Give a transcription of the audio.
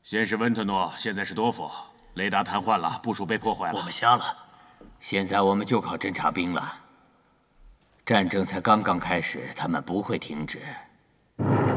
先是温特诺，现在是多夫。雷达瘫痪了，部署被破坏了。 我们瞎了。现在我们就靠侦察兵了。战争才刚刚开始，他们不会停止。